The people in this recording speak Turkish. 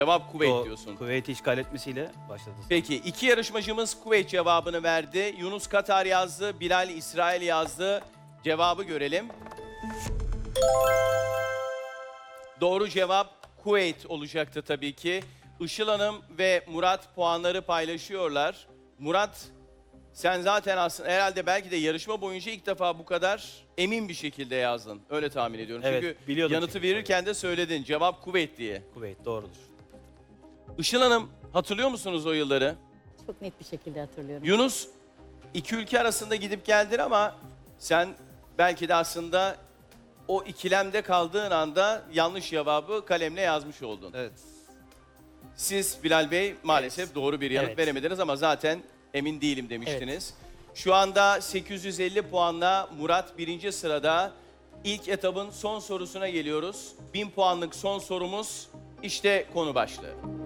Cevap Kuveyt O diyorsun. Kuveyt'i işgal etmesiyle başladı. Peki iki yarışmacımız Kuveyt cevabını verdi. Yunus Katar yazdı, Bilal İsrail yazdı. Cevabı görelim. Doğru cevap Kuveyt olacaktı tabii ki. Işıl Hanım ve Murat puanları paylaşıyorlar. Murat, sen zaten aslında herhalde belki de yarışma boyunca ilk defa bu kadar emin bir şekilde yazdın. Öyle tahmin ediyorum. Evet, Çünkü biliyordum yanıtı çünkü. verirken de söyledin. Cevap Kuveyt diye. Kuveyt doğrudur. Işıl Hanım, hatırlıyor musunuz o yılları? Çok net bir şekilde hatırlıyorum. Yunus, iki ülke arasında gidip geldin ama sen belki de aslında o ikilemde kaldığın anda yanlış cevabı kalemle yazmış oldun. Evet. Siz Bilal Bey maalesef doğru bir yanıt Evet. veremediniz ama zaten emin değilim demiştiniz. Şu anda 850 puanla Murat birinci sırada. İlk etabın son sorusuna geliyoruz. 1000 puanlık son sorumuz işte konu başlığı.